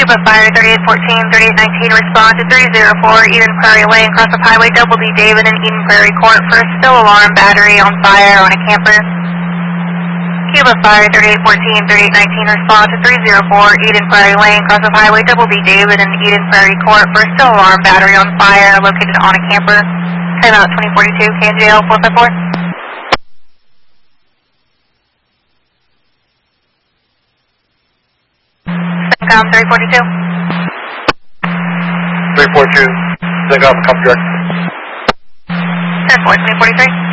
Cuba Fire 3814, 3819, respond to 304 Eden Prairie Lane, cross of Highway Double D David and Eden Prairie Court for a spill alarm battery on fire on a camper. Cuba Fire 3814, 3819, respond to 304 Eden Prairie Lane, cross of Highway Double D David and Eden Prairie Court for a spill alarm battery on fire located on a camper. Timeout 2042, KNJL 454. CENTCOM 342. 342, CENTCOM, copy direct. 10-4, 2043.